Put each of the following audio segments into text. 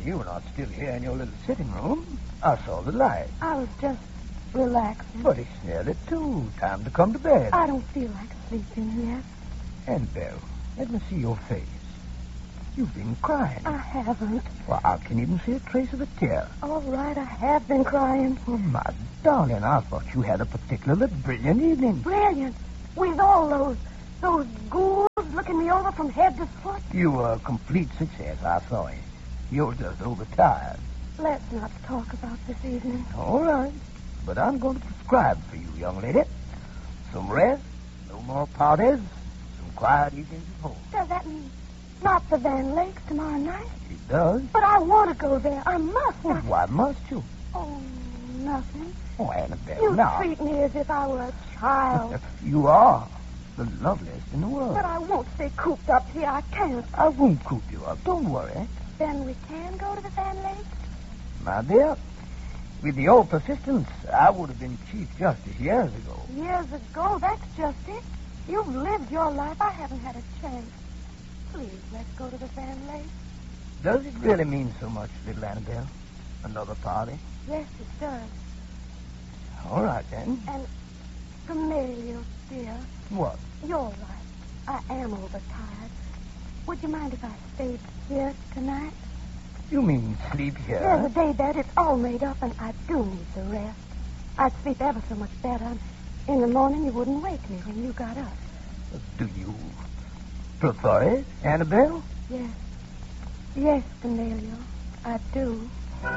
You were not still here in your little sitting room. I saw the light. I was just relaxing. But it's nearly 2. Time to come to bed. I don't feel like sleeping yet. Annabelle, let me see your face. You've been crying. I haven't. Well, I can even see a trace of a tear. All right, I have been crying. Oh, my darling, I thought you had a particularly brilliant evening. Brilliant. With all those ghouls looking me over from head to foot. You were a complete success, I saw it. You're just overtired. Let's not talk about this evening. All right. But I'm going to prescribe for you, young lady. Some rest, no more parties, some quiet evenings at home. Does that mean not the Van Lakes tomorrow night? It does. But I want to go there. I must. Well, why must you? Oh, nothing. Oh, Annabelle, You now. treat me as if I were a child. You are the loveliest in the world. But I won't stay cooped up here. I can't. I won't coop you up. Don't worry. Then we can go to the Van Lakes? My dear, with the old persistence, I would have been Chief Justice years ago. Years ago, that's just it. You've lived your life. I haven't had a chance. Please, let's go to the Van Lakes. Does it really mean so much, little Annabelle? Another party? Yes, it does. All right, then. And, Gamaliel, dear, What? you're right. I am overtired. Would you mind if I stayed here tonight? You mean sleep here? There's a day bed. It's all made up, and I do need the rest. I'd sleep ever so much better. In the morning, you wouldn't wake me when you got up. Do you prefer it, Annabelle? Yes. Yes, Gamaliel, I do.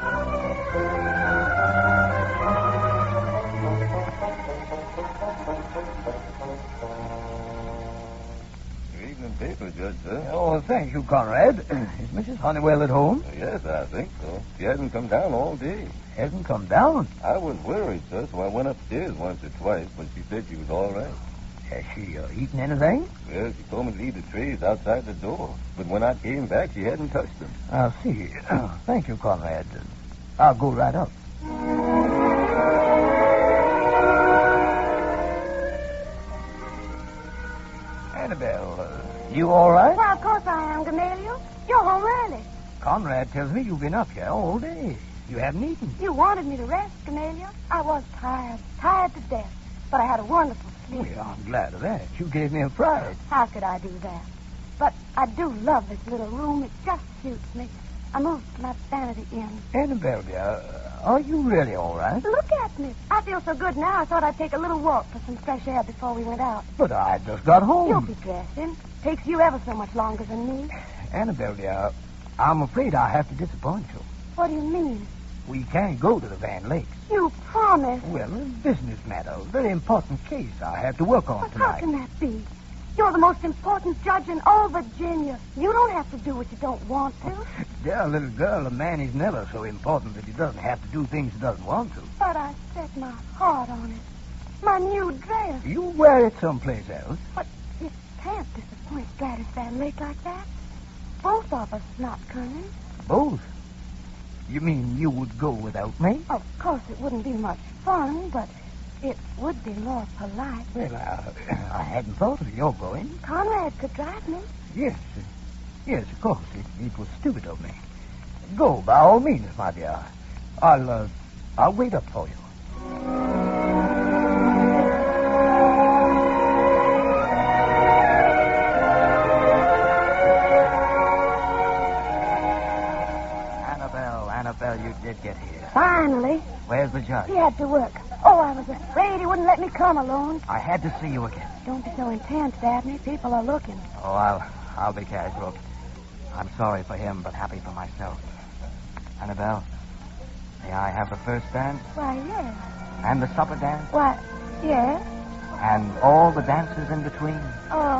Your evening paper, Judge, sir. Oh, thank you, Conrad. Is Mrs. Honeywell at home? Yes, I think so. She hasn't come down all day. Hasn't come down. I was worried, sir, so I went upstairs once or twice, but she said she was all right. Has she eaten anything? Well, she told me to leave the trays outside the door, but when I came back, she hadn't touched them. I'll see. Thank you, Conrad. I'll go right up. Annabelle, you all right? Why, of course I am, Gamaliel. You're home early. Conrad tells me you've been up here all day. You haven't eaten. You wanted me to rest, Gamaliel. I was tired to death. But I had a wonderful sleep. Well, I'm glad of that. You gave me a fright. How could I do that? But I do love this little room. It just suits me. I moved my vanity in. Annabelle, dear, are you really all right? Look at me. I feel so good now, I thought I'd take a little walk for some fresh air before we went out. But I just got home. You'll be dressing. Takes you ever so much longer than me. Annabelle, dear, I'm afraid I have to disappoint you. What do you mean? We can't go to the Van Lakes. You promised. Well, a business matter. A very important case I have to work on But how tonight. can that be? You're the most important judge in all Virginia. You don't have to do what you don't want to. Dear little girl, a man is never so important that he doesn't have to do things he doesn't want to. But I set my heart on it. My new dress. You wear it someplace else. But you can't disappoint Gladys Van Lake like that. Both of us not coming. Both? You mean you would go without me? Of course, it wouldn't be much fun, but it would be more polite. Well, I hadn't thought of your going. Conrad could drive me. Yes, of course. It was stupid of me. Go, by all means, my dear. I'll wait up for you. Annabelle, you did get here. Finally. Where's the judge? He had to work. Oh, I was afraid he wouldn't let me come alone. I had to see you again. Don't be so intense, Dabney. People are looking. Oh, I'll be casual. I'm sorry for him, but happy for myself. Annabelle, may I have the first dance? Why, yes. And the supper dance? Why, yes. And all the dances in between? Oh,